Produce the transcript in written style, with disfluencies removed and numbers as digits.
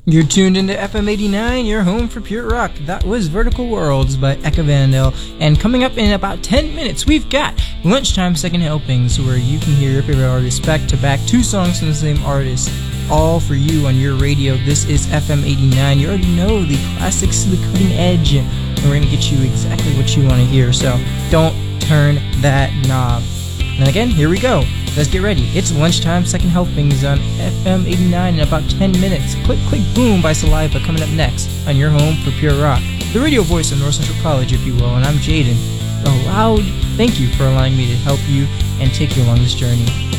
You're tuned into FM 89, your home for pure rock. That was Vertical Worlds by Eka Vandal. And coming up in about 10 minutes, we've got Lunchtime Second Helpings, where you can hear your favorite artists back to back, 2 songs from the same artist, all for you on your radio. This is FM 89. You already know the classics to the cutting edge. And we're going to get you exactly what you want to hear, so don't turn that knob. And again, here we go. Let's get ready. It's Lunchtime Second Helpings on FM 89 in about 10 minutes. Click, Click, Boom by Saliva coming up next on your home for pure rock. The radio voice of North Central College, if you will, and I'm Jaden. A loud thank you for allowing me to help you and take you along this journey.